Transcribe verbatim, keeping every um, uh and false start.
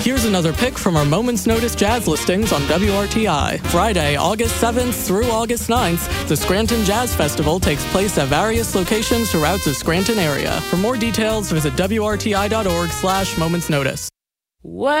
Here's another pick from our Moments Notice jazz listings on W R T I. Friday, August seventh through August ninth, the Scranton Jazz Festival takes place at various locations throughout the Scranton area. For more details, visit W R T I dot org slash Moments Notice.